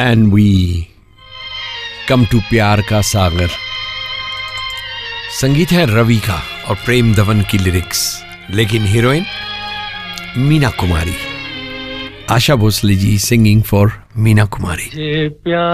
And we come to प्यार का सागर। संगीत है रवि का और प्रेम धवन की लिरिक्स, लेकिन heroine Meena Kumari. Asha Bhosle ji singing for Meena Kumari.